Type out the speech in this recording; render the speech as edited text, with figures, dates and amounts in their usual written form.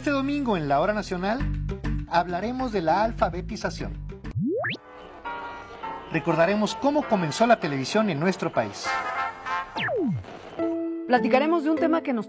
Este domingo en la Hora Nacional hablaremos de la alfabetización. Recordaremos cómo comenzó la televisión en nuestro país. Platicaremos de un tema que nos